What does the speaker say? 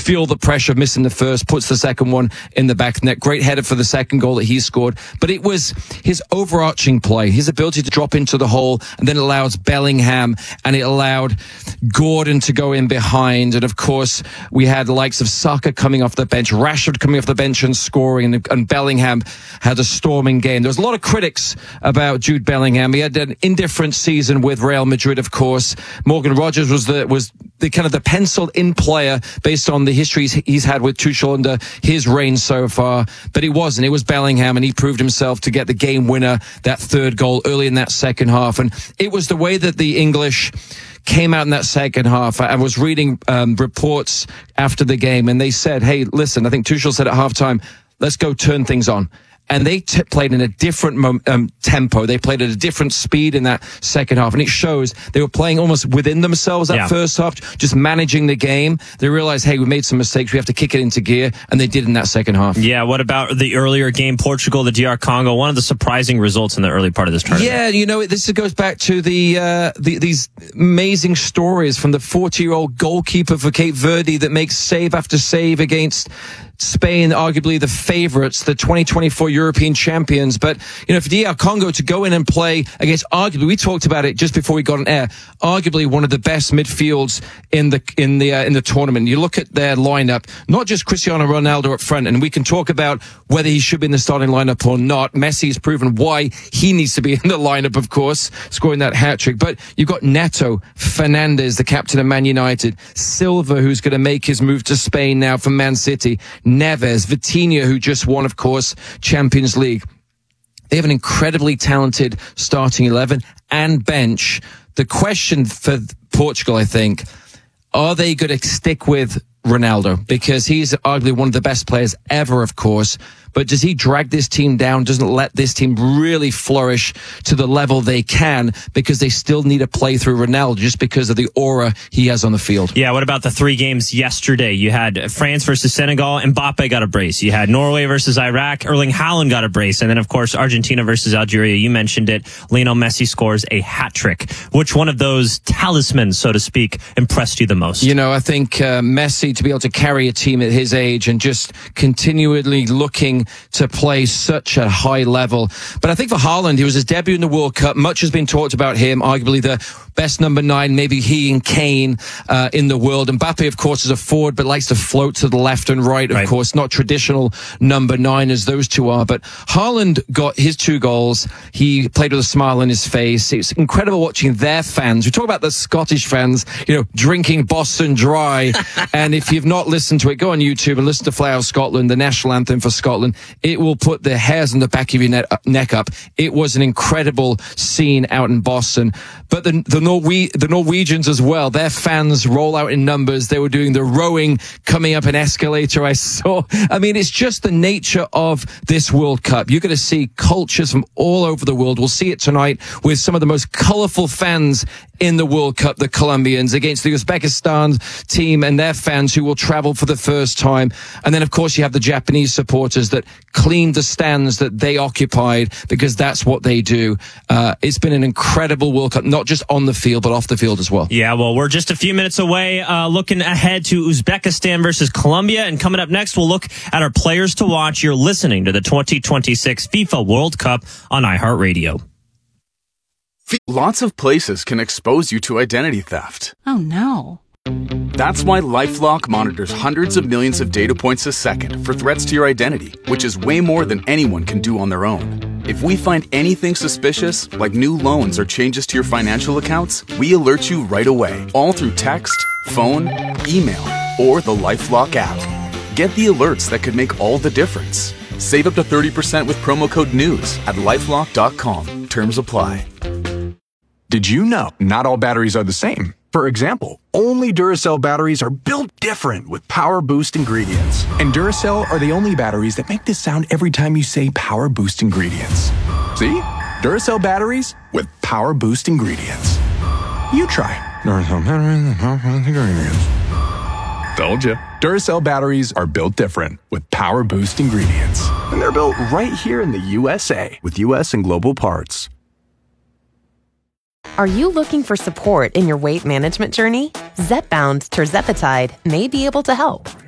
feel the pressure of missing the first, puts the second one in the back of the net. Great header for the second goal that he scored. But it was his overarching play, his ability to drop into the hole, and then it allows Bellingham, and it allowed Gordon to go in behind. And of course, we had the likes of Saka coming off the bench, Rashford coming off the bench and scoring, and Bellingham had a storming game. There was a lot of critics about Jude Bellingham. He had an indifferent season with Real Madrid, of course. Morgan Rogers was the kind of the penciled in player based on the histories he's had with Tuchel under his reign so far. But it wasn't. It was Bellingham, and he proved himself to get the game winner, that third goal early in that second half. And it was the way that the English came out in that second half. I was reading reports after the game, and they said, hey, listen, I think Tuchel said at halftime, let's go turn things on. And they played in a different tempo. They played at a different speed in that second half. And it shows they were playing almost within themselves that first half, just managing the game. They realized, hey, we made some mistakes. We have to kick it into gear. And they did in that second half. Yeah, what about the earlier game, Portugal, the DR Congo? One of the surprising results in the early part of this tournament. Yeah, you know, this goes back to these amazing stories from the 40-year-old goalkeeper for Cape Verde that makes save after save against Spain, arguably the favorites, the 2024 European champions. But, you know, for DR Congo to go in and play against arguably, we talked about it just before we got on air, arguably one of the best midfields in the tournament. You look at their lineup, not just Cristiano Ronaldo up front, and we can talk about whether he should be in the starting lineup or not. Messi's proven why he needs to be in the lineup, of course, scoring that hat-trick. But you've got Neto, Fernandes, the captain of Man United, Silva, who's going to make his move to Spain now from Man City, Neves, Vitinha, who just won, of course, Champions League. They have an incredibly talented starting 11 and bench. The question for Portugal, I think, are they going to stick with Ronaldo? Because he's arguably one of the best players ever, of course. But does he drag this team down? Doesn't let this team really flourish to the level they can, because they still need to play through Ronaldo just because of the aura he has on the field. Yeah, what about the three games yesterday? You had France versus Senegal, Mbappe got a brace. You had Norway versus Iraq, Erling Haaland got a brace. And then, of course, Argentina versus Algeria, you mentioned it, Lionel Messi scores a hat-trick. Which one of those talismans, so to speak, impressed you the most? You know, I think Messi, to be able to carry a team at his age and just continually looking to play such a high level. But I think for Haaland, it was his debut in the World Cup. Much has been talked about him, arguably the best number 9, maybe he and Kane in the world. Mbappe, of course, is a forward, but likes to float to the left and right, of course, not traditional number 9 as those two are. But Haaland got his 2 goals. He played with a smile on his face. It's incredible watching their fans. We talk about the Scottish fans, you know, drinking Boston Dry. And if you've not listened to it, go on YouTube and listen to Fly Out Scotland, the national anthem for Scotland. It will put the hairs on the back of your neck up. It was an incredible scene out in Boston. But the Norwegians as well, their fans roll out in numbers. They were doing the rowing, coming up an escalator I saw. I mean, it's just the nature of this World Cup. You're going to see cultures from all over the world. We'll see it tonight with some of the most colorful fans in the World Cup, the Colombians, against the Uzbekistan team and their fans who will travel for the first time. And then, of course, you have the Japanese supporters that cleaned the stands that they occupied, because that's what they do. It's been an incredible World Cup, not just on the field, but off the field as well. Yeah, well, we're just a few minutes away, looking ahead to Uzbekistan versus Colombia. And coming up next, we'll look at our players to watch. You're listening to the 2026 FIFA World Cup on iHeartRadio. Lots of places can expose you to identity theft. Oh, no. That's why LifeLock monitors hundreds of millions of data points a second for threats to your identity, which is way more than anyone can do on their own. If we find anything suspicious, like new loans or changes to your financial accounts, we alert you right away, all through text, phone, email, or the LifeLock app. Get the alerts that could make all the difference. Save up to 30% with promo code NEWS at LifeLock.com. Terms apply. Did you know not all batteries are the same? For example, only Duracell batteries are built different with Power Boost ingredients. And Duracell are the only batteries that make this sound every time you say Power Boost ingredients. See? Duracell batteries with Power Boost ingredients. You try Duracell batteries with Power Boost ingredients. Told you. Duracell batteries are built different with Power Boost ingredients. And they're built right here in the USA with US and global parts. Are you looking for support in your weight management journey? Zepbound tirzepatide may be able to help.